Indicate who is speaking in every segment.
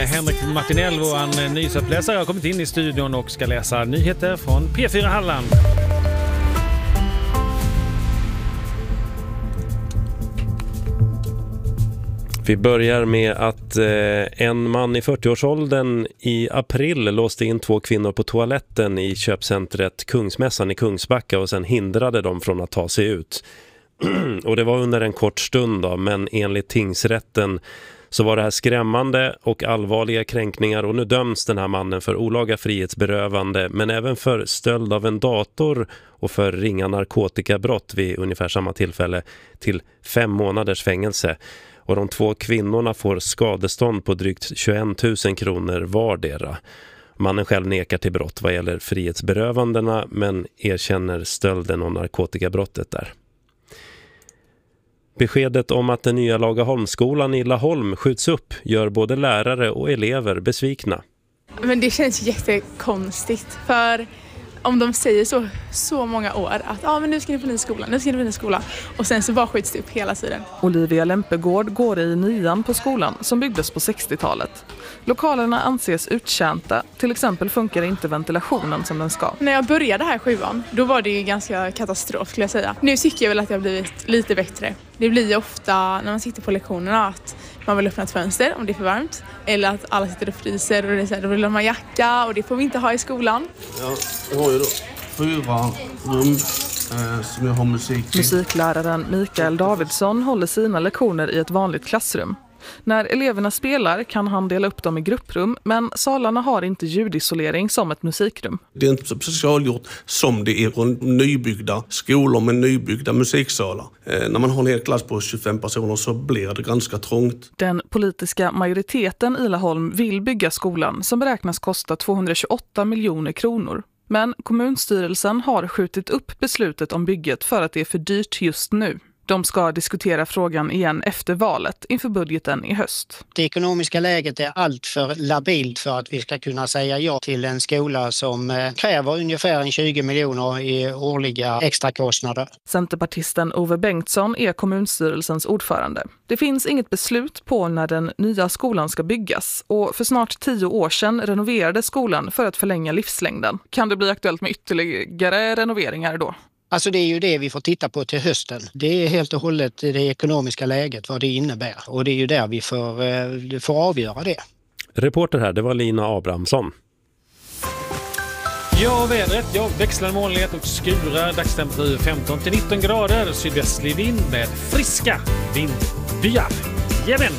Speaker 1: Henrik Martinell, vår nyhetsuppläsare, har kommit in i studion och ska läsa nyheter från P4 Halland.
Speaker 2: Vi börjar med att en man i 40-årsåldern i april låste in 2 kvinnor på toaletten i köpcentret Kungsmässan i Kungsbacka och sen hindrade dem från att ta sig ut. Och det var under en kort stund då, men enligt tingsrätten så var det här skrämmande och allvarliga kränkningar och nu döms den här mannen för olaga frihetsberövande men även för stöld av en dator och för ringa narkotikabrott vid ungefär samma tillfälle till 5 månaders fängelse. Och de 2 kvinnorna får skadestånd på drygt 21 000 kronor vardera. Mannen själv nekar till brott vad gäller frihetsberövandena men erkänner stölden och narkotikabrottet där. Beskedet om att den nya Lagaholmsskolan i Laholm skjuts upp gör både lärare och elever besvikna.
Speaker 3: Men det känns jättekonstigt för om de säger så många år att men nu ska ni få ny skola, och sen så bara skjuts det upp hela tiden.
Speaker 4: Olivia Lempegård går i 9:an på skolan som byggdes på 60-talet. Lokalerna anses uttjänta, till exempel funkar inte ventilationen som den ska.
Speaker 3: När jag började här 7:an, då var det ju ganska katastrof skulle jag säga. Nu tycker jag väl att det har blivit lite bättre. Det blir ju ofta när man sitter på lektionerna att man vill öppna ett fönster om det är för varmt. Eller att alla sitter och fryser och det är så här, då vill man jacka och det får vi inte ha i skolan.
Speaker 5: Jag har ju då 4 rum som jag har musik i.
Speaker 4: Musikläraren Mikael Davidsson håller sina lektioner i ett vanligt klassrum. När eleverna spelar kan han dela upp dem i grupprum, men salarna har inte ljudisolering som ett musikrum.
Speaker 5: Det är inte så specialgjort som det är runt nybyggda skolor med nybyggda musiksalar. När man har en hel klass på 25 personer så blir det ganska trångt.
Speaker 4: Den politiska majoriteten i Laholm vill bygga skolan som beräknas kosta 228 miljoner kronor. Men kommunstyrelsen har skjutit upp beslutet om bygget för att det är för dyrt just nu. De ska diskutera frågan igen efter valet inför budgeten i höst.
Speaker 6: Det ekonomiska läget är allt för labilt för att vi ska kunna säga ja till en skola som kräver ungefär 20 miljoner i årliga extrakostnader.
Speaker 4: Centerpartisten Ove Bengtsson är kommunstyrelsens ordförande. Det finns inget beslut på när den nya skolan ska byggas och för snart 10 år sedan renoverade skolan för att förlänga livslängden. Kan det bli aktuellt med ytterligare renoveringar då?
Speaker 6: Alltså det är ju det vi får titta på till hösten. Det är helt och hållet det ekonomiska läget, vad det innebär. Och det är ju där vi får avgöra det.
Speaker 2: Reporter här, det var Lina Abrahamsson.
Speaker 1: Ja, vädret. Växlande molnighet och skurar. Dagstemperatur 15-19 grader. Sydvästlig vind med friska vindbyar. Jajamän!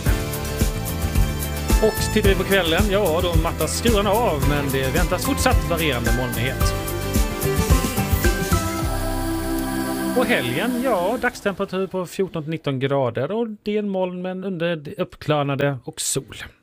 Speaker 1: Och tittar vi på kvällen, då mattas skurarna av. Men det väntas fortsatt varierande molnighet. Och helgen, dagstemperatur på 14-19 grader och delmoln men under uppklarnade och sol.